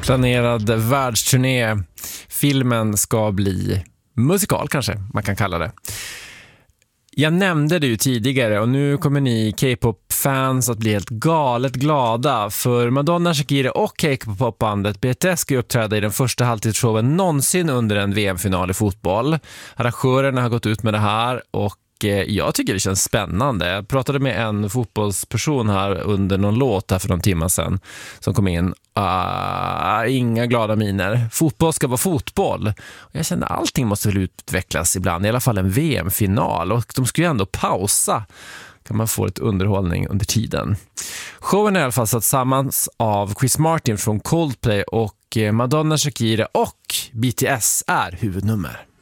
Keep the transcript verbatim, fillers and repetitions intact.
Planerad världsturné. Filmen ska bli musikal kanske, man kan kalla det. Jag nämnde det ju tidigare och nu kommer ni K-pop-fans att bli helt galet glada, för Madonna, Shakira och K-pop-bandet B T S ska uppträda i den första halvtidsshowen någonsin under en V M-final i fotboll. Arrangörerna har gått ut med det här och jag tycker det känns spännande. Jag pratade med en fotbollsperson här under någon låt här för någon timme sedan som kom in. Uh, inga glada miner. Fotboll ska vara fotboll. Och jag kände att allting måste väl utvecklas ibland. I alla fall en V M-final. Och de skulle ju ändå pausa. Kan man få ett underhållning under tiden. Showen är i alla fall satt samman av Chris Martin från Coldplay och Madonna, Shakira och B T S är huvudnummer.